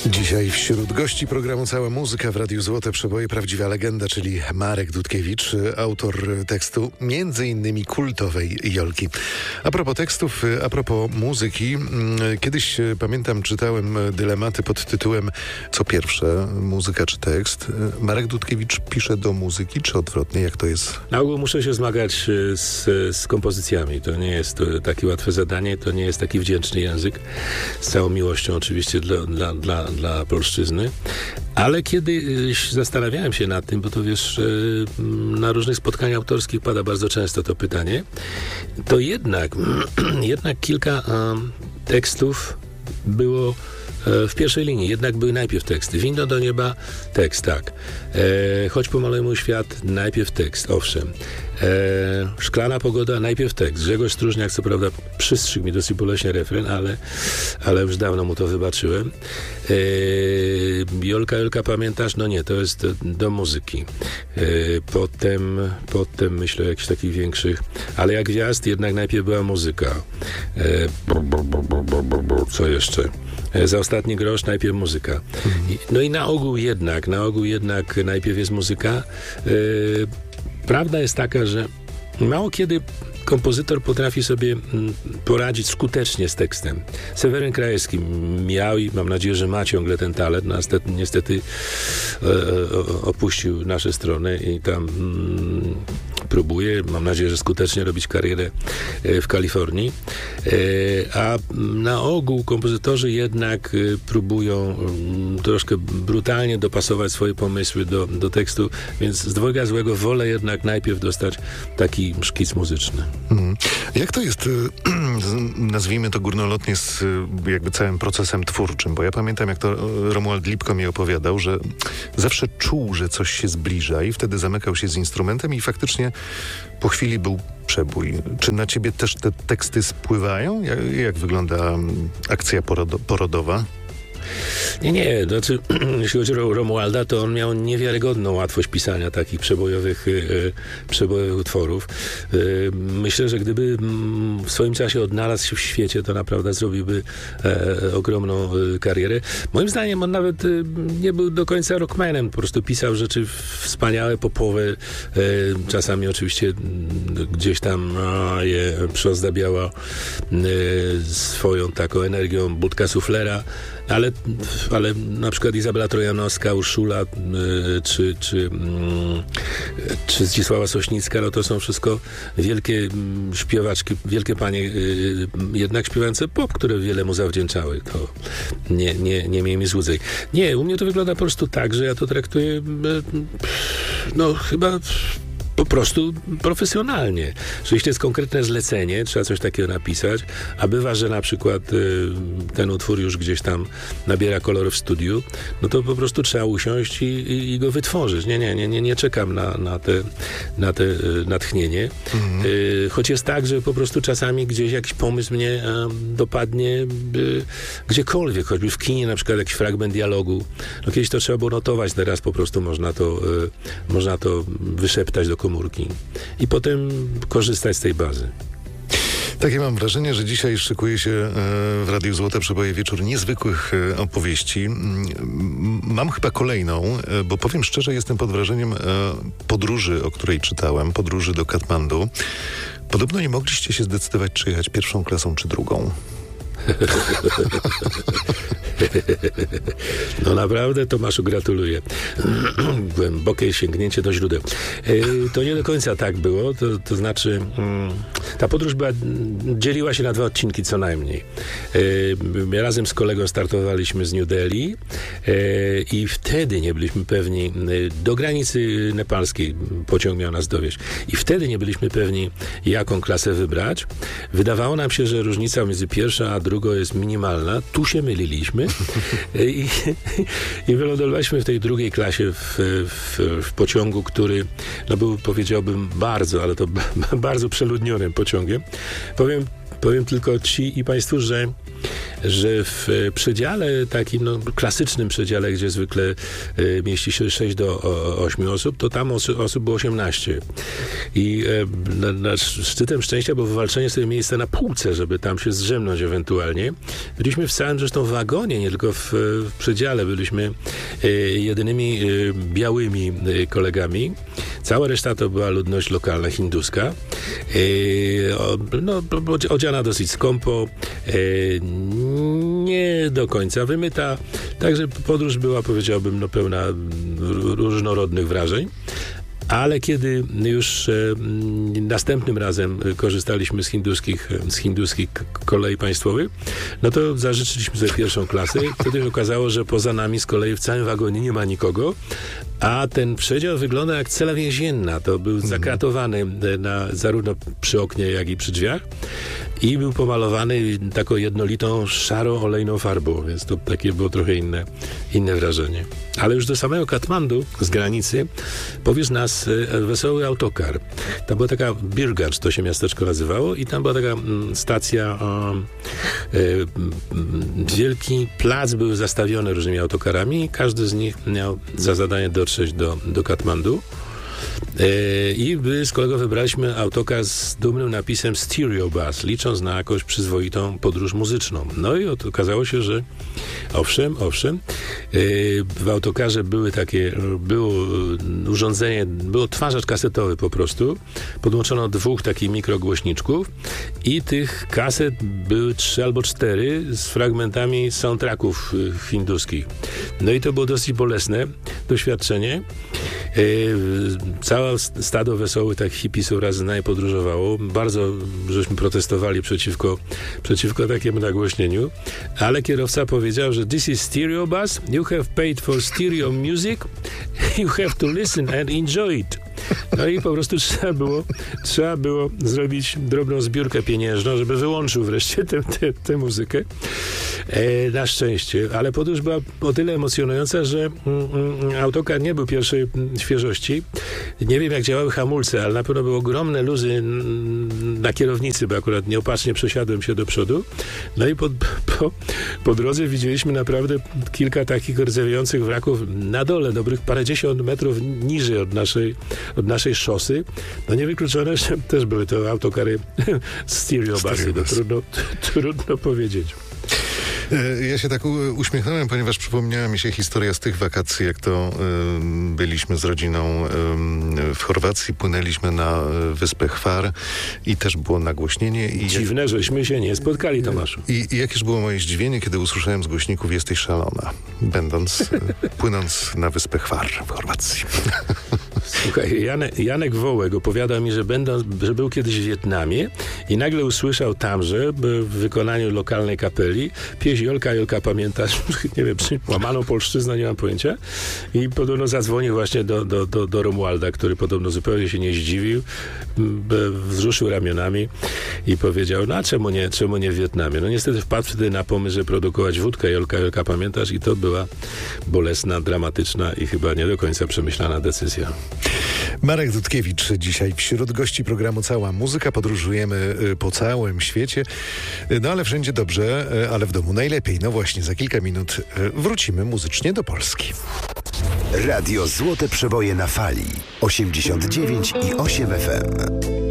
Dzisiaj wśród gości programu Cała Muzyka w Radiu Złote Przeboje prawdziwa legenda, czyli Marek Dudkiewicz, autor tekstu między innymi kultowej Jolki. A propos tekstów, a propos muzyki, kiedyś pamiętam czytałem dylematy pod tytułem co pierwsze, muzyka czy tekst. Marek Dudkiewicz pisze do muzyki, czy odwrotnie, jak to jest? Na ogół muszę się zmagać z kompozycjami. To nie jest takie łatwe zadanie, to nie jest taki wdzięczny język. Z całą miłością oczywiście dla polszczyzny. Ale kiedyś zastanawiałem się nad tym, bo to wiesz, na różnych spotkaniach autorskich pada bardzo często to pytanie, to jednak kilka tekstów było w pierwszej linii. Jednak były najpierw teksty. Winno do nieba, tekst, tak. Chodź pomaluj mój świat, najpierw tekst, owszem. Szklana pogoda, najpierw tekst. Grzegorz Stróżniak, co prawda, przystrzygł mi dosyć boleśnie refren, ale już dawno mu to wybaczyłem. Jolka, pamiętasz? No nie, to jest do muzyki. Potem myślę o jakichś takich większych, ale jak gwiazd, jednak najpierw była muzyka. Co jeszcze? Za ostatni grosz najpierw muzyka. No i na ogół jednak najpierw jest muzyka. Prawda jest taka, że mało kiedy kompozytor potrafi sobie poradzić skutecznie z tekstem. Seweryn Krajewski miał i mam nadzieję, że ma ciągle ten talent. Niestety opuścił nasze strony i tam próbuje, mam nadzieję, że skutecznie robić karierę w Kalifornii. A na ogół kompozytorzy jednak próbują troszkę brutalnie dopasować swoje pomysły do tekstu, więc z dwojga złego wolę jednak najpierw dostać taki szkic muzyczny. Jak to jest, nazwijmy to górnolotnie, z jakby całym procesem twórczym? Bo ja pamiętam, jak to Romuald Lipko mi opowiadał, że zawsze czuł, że coś się zbliża i wtedy zamykał się z instrumentem i faktycznie po chwili był przebój. Czy na ciebie też te teksty spływają? Jak wygląda akcja porodowa? Nie. Znaczy, jeśli chodzi o Romualda, to on miał niewiarygodną łatwość pisania takich przebojowych utworów. Myślę, że gdyby w swoim czasie odnalazł się w świecie, to naprawdę zrobiłby ogromną karierę. Moim zdaniem on nawet nie był do końca rockmanem. Po prostu pisał rzeczy wspaniałe, popowe. Czasami oczywiście gdzieś tam je przyozdabiała swoją taką energią budka suflera. Ale na przykład Izabela Trojanowska, Urszula czy Zdzisława Sośnicka, no to są wszystko wielkie śpiewaczki, wielkie panie, jednak śpiewające pop, które wiele mu zawdzięczały. To nie miejmy złudzeń. Nie, u mnie to wygląda po prostu tak, że ja to traktuję chyba po prostu profesjonalnie. Że jeśli jest konkretne zlecenie, trzeba coś takiego napisać, a bywa, że na przykład ten utwór już gdzieś tam nabiera koloru w studiu, no to po prostu trzeba usiąść i go wytworzyć. Nie czekam na te natchnienie. Choć jest tak, że po prostu czasami gdzieś jakiś pomysł mnie dopadnie gdziekolwiek, choćby w kinie na przykład jakiś fragment dialogu. No kiedyś to trzeba było notować, teraz po prostu można to wyszeptać do komórki i potem korzystać z tej bazy. Takie mam wrażenie, że dzisiaj szykuje się w Radiu Złote Przeboje wieczór niezwykłych opowieści. Mam chyba kolejną, bo powiem szczerze, jestem pod wrażeniem podróży, o której czytałem, podróży do Katmandu. Podobno nie mogliście się zdecydować, czy jechać pierwszą klasą, czy drugą. No naprawdę, Tomaszu, gratuluję. Głębokie sięgnięcie do źródeł. To nie do końca tak było, to znaczy ta podróż dzieliła się na 2 odcinki co najmniej. Razem z kolegą startowaliśmy z New Delhi i wtedy nie byliśmy pewni, do granicy nepalskiej pociąg miał nas dowieźć i wtedy nie byliśmy pewni, jaką klasę wybrać. Wydawało nam się, że różnica między pierwszą a drugą jest minimalna. Tu się myliliśmy i wylądowaliśmy w tej drugiej klasie w pociągu, który był, powiedziałbym, bardzo przeludnionym pociągiem. Powiem tylko ci i państwu, że że w przedziale takim klasycznym przedziale, gdzie zwykle mieści się 6 do 8 osób, to tam osób było 18. I szczytem szczęścia było wywalczenie sobie miejsca na półce, żeby tam się zdrzemnąć ewentualnie. Byliśmy w całym zresztą wagonie, nie tylko w przedziale. Byliśmy jedynymi białymi kolegami. Cała reszta to była ludność lokalna, hinduska. Odziana dosyć skąpo, nie do końca wymyta. Także podróż była, powiedziałbym, pełna różnorodnych wrażeń. Ale kiedy już następnym razem korzystaliśmy z hinduskich kolei państwowych, to zażyczyliśmy sobie pierwszą klasę. Wtedy się okazało, że poza nami z kolei w całym wagonie nie ma nikogo, a ten przedział wygląda jak cela więzienna. To był zakratowany zarówno przy oknie, jak i przy drzwiach i był pomalowany taką jednolitą, szarą, olejną farbą, więc to takie było trochę inne wrażenie. Ale już do samego Katmandu, z granicy, powiózł nas wesoły autokar. Tam była taka Birgacz, to się miasteczko nazywało, i tam była taka stacja, wielki plac był zastawiony różnymi autokarami. Każdy z nich miał za zadanie dotrzeć do Katmandu. I z kolego wybraliśmy autokar z dumnym napisem Stereo Bus, licząc na jakąś przyzwoitą podróż muzyczną. No i okazało się, że owszem, w autokarze było urządzenie, był odtwarzacz kasetowy po prostu, podłączono 2 takich mikrogłośniczków i tych kaset były 3 albo 4 z fragmentami soundtracków hinduskich. No i to było dosyć bolesne doświadczenie. Całe stado wesołych hipisów razem z nami podróżowało. Bardzo żeśmy protestowali przeciwko takiemu nagłośnieniu, ale kierowca powiedział, że this is stereo bus, you have paid for stereo music, you have to listen and enjoy it. No i po prostu trzeba było zrobić drobną zbiórkę pieniężną, żeby wyłączył wreszcie tę muzykę. Na szczęście. Ale podróż była o tyle emocjonująca, że autokar nie był pierwszej świeżości. Nie wiem, jak działały hamulce, ale na pewno były ogromne luzy na kierownicy, bo akurat nieopatrznie przesiadłem się do przodu. No i po drodze widzieliśmy naprawdę kilka takich rdzewiejących wraków na dole, dobrych parędziesiąt metrów niżej od naszej szosy. No niewykluczone, że też były to autokary stereo busy. Trudno powiedzieć. Ja się tak uśmiechnąłem, ponieważ przypomniała mi się historia z tych wakacji, jak to byliśmy z rodziną w Chorwacji, płynęliśmy na wyspę Hvar i też było nagłośnienie. Dziwne, żeśmy się nie spotkali, Tomaszu. I jakież było moje zdziwienie, kiedy usłyszałem z głośników "Jesteś szalona", płynąc na wyspę Hvar w Chorwacji. Słuchaj, Janek Wołek opowiadał mi, że był kiedyś w Wietnamie i nagle usłyszał tamże, w wykonaniu lokalnej kapeli, pieśń Jolka, pamiętasz? Nie wiem, łamaną polszczyznę, nie mam pojęcia. I podobno zadzwonił właśnie do Romualda, który podobno zupełnie się nie zdziwił, wzruszył ramionami i powiedział, no a czemu nie w Wietnamie? No niestety wpadł wtedy na pomysł, że produkować wódkę Jolka, pamiętasz? I to była bolesna, dramatyczna i chyba nie do końca przemyślana decyzja. Marek Dudkiewicz dzisiaj wśród gości programu Cała Muzyka. Podróżujemy po całym świecie, no ale wszędzie dobrze, ale w domu najlepiej. No właśnie, za kilka minut wrócimy muzycznie do Polski. Radio Złote Przeboje na fali 89,8 FM.